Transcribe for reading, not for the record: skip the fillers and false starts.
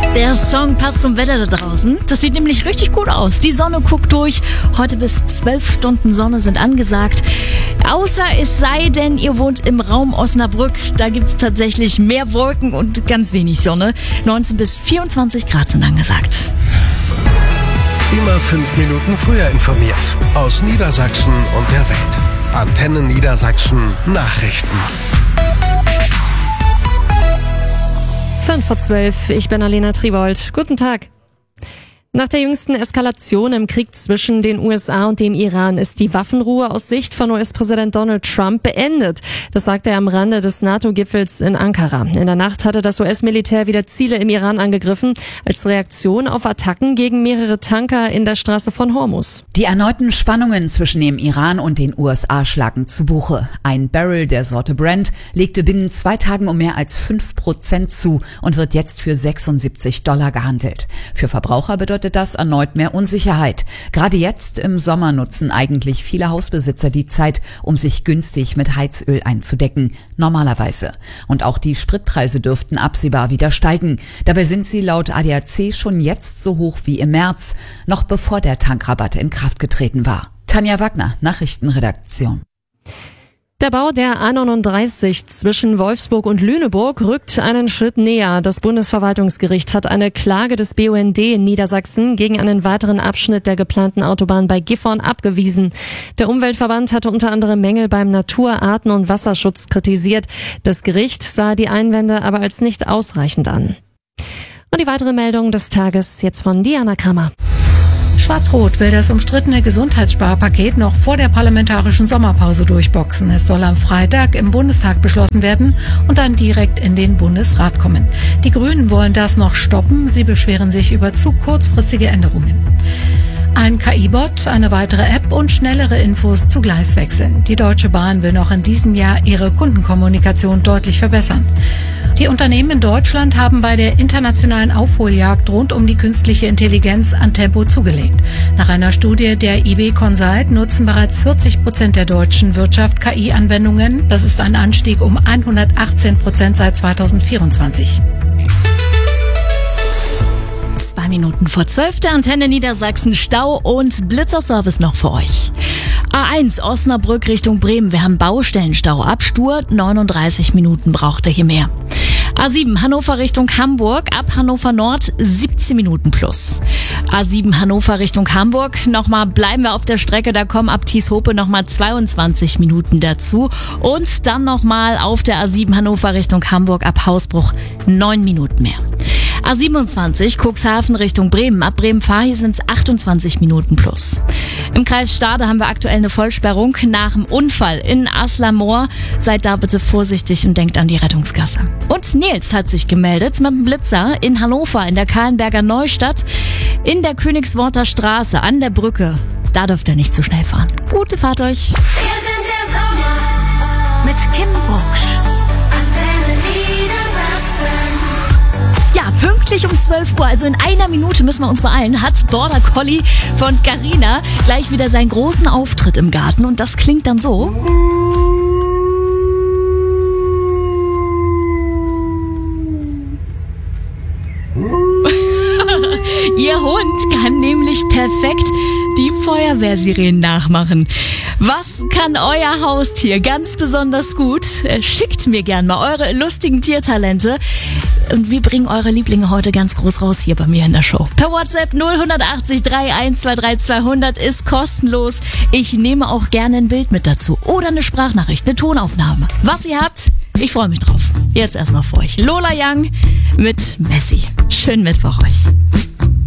Der Song passt zum Wetter da draußen. Das sieht nämlich richtig gut aus. Die Sonne guckt durch. Heute bis 12 Stunden Sonne sind angesagt. Außer es sei denn, ihr wohnt im Raum Osnabrück. Da gibt es tatsächlich mehr Wolken und ganz wenig Sonne. 19 bis 24 Grad sind angesagt. Immer 5 Minuten früher informiert. Aus Niedersachsen und der Welt. Antenne Niedersachsen Nachrichten. 11:05, ich bin Alena Triebold. Guten Tag. Nach der jüngsten Eskalation im Krieg zwischen den USA und dem Iran ist die Waffenruhe aus Sicht von US-Präsident Donald Trump beendet. Das sagte er am Rande des NATO-Gipfels in Ankara. In der Nacht hatte das US-Militär wieder Ziele im Iran angegriffen, als Reaktion auf Attacken gegen mehrere Tanker in der Straße von Hormuz. Die erneuten Spannungen zwischen dem Iran und den USA schlagen zu Buche. Ein Barrel der Sorte Brent legte binnen 2 Tagen um mehr als 5% zu und wird jetzt für $76 gehandelt. Für Verbraucher bedeutet das erneut mehr Unsicherheit. Gerade jetzt im Sommer nutzen eigentlich viele Hausbesitzer die Zeit, um sich günstig mit Heizöl einzudecken. Normalerweise. Und auch die Spritpreise dürften absehbar wieder steigen. Dabei sind sie laut ADAC schon jetzt so hoch wie im März, noch bevor der Tankrabatt in Kraft getreten war. Tanja Wagner, Nachrichtenredaktion. Der Bau der A39 zwischen Wolfsburg und Lüneburg rückt einen Schritt näher. Das Bundesverwaltungsgericht hat eine Klage des BUND in Niedersachsen gegen einen weiteren Abschnitt der geplanten Autobahn bei Gifhorn abgewiesen. Der Umweltverband hatte unter anderem Mängel beim Natur-, Arten- und Wasserschutz kritisiert. Das Gericht sah die Einwände aber als nicht ausreichend an. Und die weitere Meldung des Tages jetzt von Diana Krammer. Schwarz-Rot will das umstrittene Gesundheitssparpaket noch vor der parlamentarischen Sommerpause durchboxen. Es soll am Freitag im Bundestag beschlossen werden und dann direkt in den Bundesrat kommen. Die Grünen wollen das noch stoppen. Sie beschweren sich über zu kurzfristige Änderungen. Ein KI-Bot, eine weitere App und schnellere Infos zu Gleiswechseln. Die Deutsche Bahn will noch in diesem Jahr ihre Kundenkommunikation deutlich verbessern. Die Unternehmen in Deutschland haben bei der internationalen Aufholjagd rund um die künstliche Intelligenz an Tempo zugelegt. Nach einer Studie der IB Consult nutzen bereits 40% der deutschen Wirtschaft KI-Anwendungen. Das ist ein Anstieg um 118% seit 2024. 2 Minuten vor 12, der Antenne Niedersachsen, Stau und Blitzerservice noch für euch. A1 Osnabrück Richtung Bremen, wir haben Baustellenstau, Abstur, 39 Minuten braucht er hier mehr. A7 Hannover Richtung Hamburg, ab Hannover Nord 17 Minuten plus. A7 Hannover Richtung Hamburg, nochmal bleiben wir auf der Strecke, da kommen ab Tieshope nochmal 22 Minuten dazu. Und dann nochmal auf der A7 Hannover Richtung Hamburg, ab Hausbruch 9 Minuten mehr. A27 Cuxhaven Richtung Bremen, ab Bremen-Fahr sind es 28 Minuten plus. Im Kreis Stade haben wir aktuell eine Vollsperrung nach dem Unfall in Aslamor. Seid da bitte vorsichtig und denkt an die Rettungsgasse. Und Nils hat sich gemeldet mit dem Blitzer in Hannover, in der Kahlenberger Neustadt, in der Königsworter Straße, an der Brücke. Da dürft ihr nicht zu schnell fahren. Gute Fahrt euch. Wir sind der Sommer mit Kim Bucksch. Ja, pünktlich um 12 Uhr, also in einer Minute müssen wir uns beeilen, hat Border Collie von Carina gleich wieder seinen großen Auftritt im Garten und das klingt dann so. Ihr Hund kann nämlich perfekt die Feuerwehrsirenen nachmachen. Was kann euer Haustier ganz besonders gut? Schickt mir gern mal eure lustigen Tiertalente. Und wir bringen eure Lieblinge heute ganz groß raus hier bei mir in der Show. Per WhatsApp 0180 3123 200 ist kostenlos. Ich nehme auch gerne ein Bild mit dazu. Oder eine Sprachnachricht, eine Tonaufnahme. Was ihr habt, ich freue mich drauf. Jetzt erstmal für euch. Lola Young mit Messi. Schönen Mittwoch euch.